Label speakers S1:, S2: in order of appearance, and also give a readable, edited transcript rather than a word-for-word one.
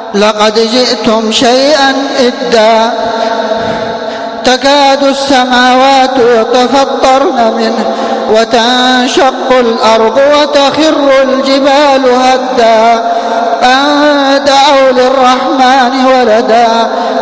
S1: لقد جئتم شيئا إدا تكاد السماوات يتفطرن منه وتنشق الأرض وتخر الجبال هدا أن دعوا للرحمن ولدا